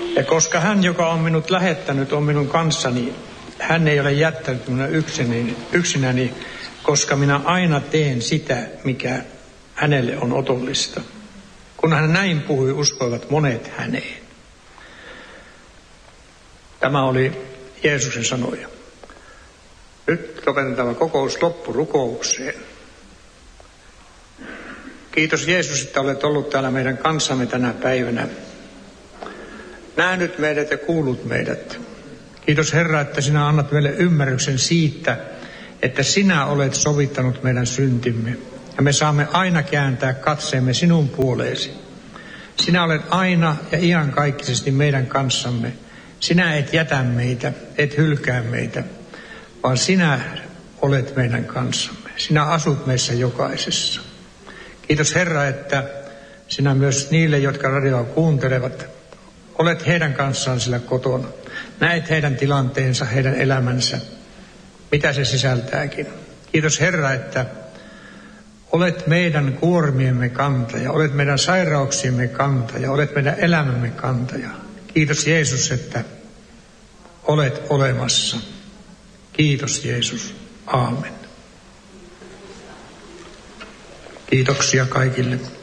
Ja koska hän, joka on minut lähettänyt, on minun kanssani, hän ei ole jättänyt minua yksinäni, koska minä aina teen sitä, mikä hänelle on otollista. Kun hän näin puhui, uskoivat monet häneen. Tämä oli Jeesuksen sanoja. Nyt lopetan tämä kokous loppurukoukseen. Kiitos Jeesus, että olet ollut täällä meidän kanssamme tänä päivänä. Nähnyt meidät ja kuullut meidät. Kiitos Herra, että sinä annat meille ymmärryksen siitä, että sinä olet sovittanut meidän syntimme. Ja me saamme aina kääntää katseemme sinun puoleesi. Sinä olet aina ja iankaikkisesti meidän kanssamme. Sinä et jätä meitä, et hylkää meitä, vaan sinä olet meidän kanssamme. Sinä asut meissä jokaisessa. Kiitos Herra, että sinä myös niille, jotka radioa kuuntelevat, olet heidän kanssaan sillä kotona. Näet heidän tilanteensa, heidän elämänsä, mitä se sisältääkin. Kiitos Herra, että olet meidän kuormiemme kantaja, olet meidän sairauksiemme kantaja, olet meidän elämämme kantaja. Kiitos Jeesus, että olet olemassa. Kiitos Jeesus. Aamen. Kiitoksia kaikille.